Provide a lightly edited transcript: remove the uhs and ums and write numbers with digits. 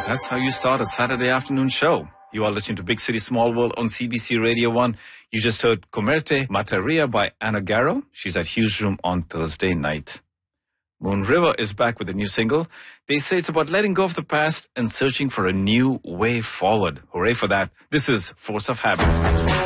That's how you start a Saturday afternoon show. You are listening to Big City Small World on CBC Radio 1. You just heard Comerte Mataria by Anna Garrow. She's at Hughes Room on Thursday night. Moon River is back with a new single. They say it's about letting go of the past and searching for a new way forward. Hooray for that. This is Force of Habit.